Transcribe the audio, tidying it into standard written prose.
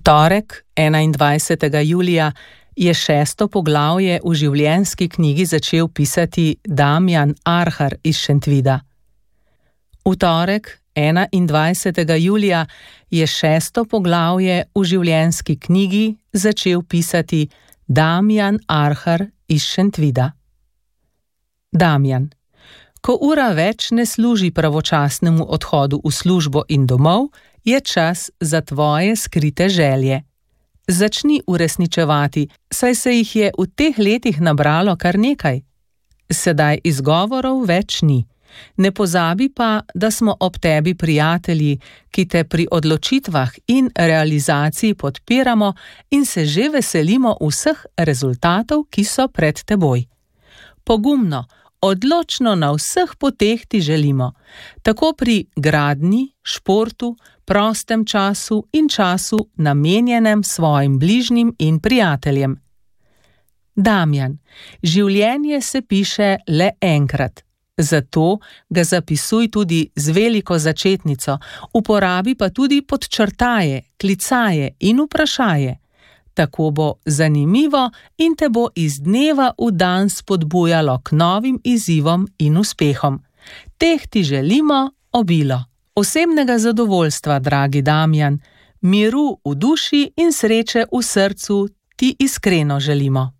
torek, 21. julija, je 6. poglavje v življenjski knjigi začel pisati Damjan Arhar iz Šentvida. V torek, 21. julija, je 6. poglavje v življenjski knjigi začel pisati Damjan Arhar iz Šentvida. Damjan. Ko ura več ne služi pravočasnemu odhodu v službo in domov, je čas za tvoje skrite želje. Začni uresničevati, saj se jih je v teh letih nabralo kar nekaj. Sedaj izgovorov več ni. Ne pozabi pa, da smo ob tebi prijatelji, ki te pri odločitvah in realizaciji podpiramo in se že veselimo vseh rezultatov, ki so pred teboj. Pogumno, odločno na vseh poteh ti želimo, tako pri gradnji, športu, prostem času in času namenjenem svojim bližnjim in prijateljem. Damjan, življenje se piše le enkrat. Zato ga zapisuj tudi z veliko začetnico, uporabi pa tudi podčrtaje, klicaje in vprašaje. Tako bo zanimivo in te bo iz dneva v dan spodbujalo k novim izzivom in uspehom. Teh ti želimo obilo. Osebnega zadovoljstva, dragi Damjan, miru v duši in sreče v srcu ti iskreno želimo.